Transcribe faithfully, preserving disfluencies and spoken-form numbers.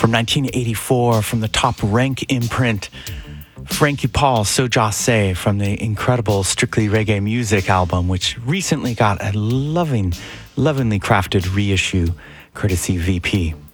from nineteen eighty-four from the Top Rank imprint. Frankie Paul, So Ja Say from the incredible Strictly Reggae Music album, which recently got a loving, lovingly crafted reissue courtesy V P.